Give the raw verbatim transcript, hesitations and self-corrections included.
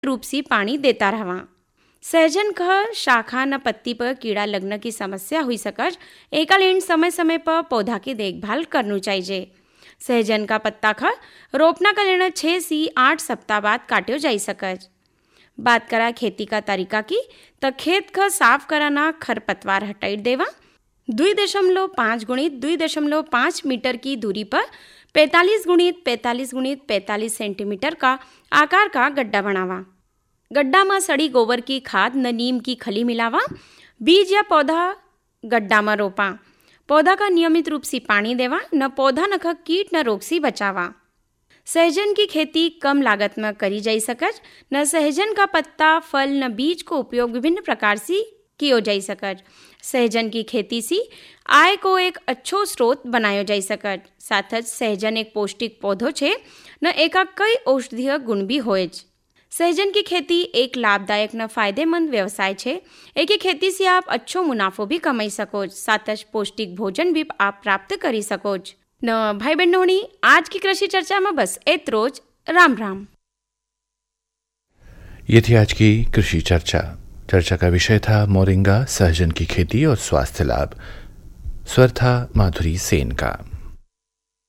रूप से पानी देता रहवा। सहजन क शाखा न पत्ती पर कीड़ा लगने की समस्या हुई सकज, एका लेन समय समय पर पौधा की देखभाल करनी चाहिए। सहजन का पत्ता ख रोपना का लेना छः से आठ सप्ताह बाद काट्यो जाई सकज। बात करा खेती का तरीका की, तो खेत का साफ कराना, खरपतवार हटाई देवा, दुई दशमलव पाँच गुणित दुई दशमलव पाँच मीटर की दूरी पर पैंतालीस गुणित पैंतालीस गुणित पैंतालीस सेंटीमीटर का आकार का गड्ढा बनावा। गड्ढा में सड़ी गोबर की खाद न नीम की खली मिलावा। बीज या पौधा गड्ढा में रोपा। पौधा का नियमित रूप से पानी देवा, न पौधा न ख कीट न रोग से बचावा। सहजन की खेती कम लागत में करी जा सकज। न सहजन का पत्ता, फल न बीज को उपयोग विभिन्न प्रकार से कियो जा सकज। सहजन की खेती से आय को एक अच्छो स्रोत बनायो जा सकज। साथ ही सहजन एक पौष्टिक पौधो छे, न एका कई औषधीय गुण भी होय। सहजन की खेती एक लाभदायक न फायदेमंद व्यवसाय छे। एक खेती से आप अच्छो मुनाफो भी कमाई सको, साथ ही पौष्टिक भोजन भी आप प्राप्त करी सको न। भाई बहनों, आज की कृषि चर्चा में बस एतरोज। राम राम। ये थी आज की कृषि चर्चा। चर्चा का विषय था मोरिंगा, सहजन की खेती और स्वास्थ्य लाभ। स्वर था माधुरी सेन का।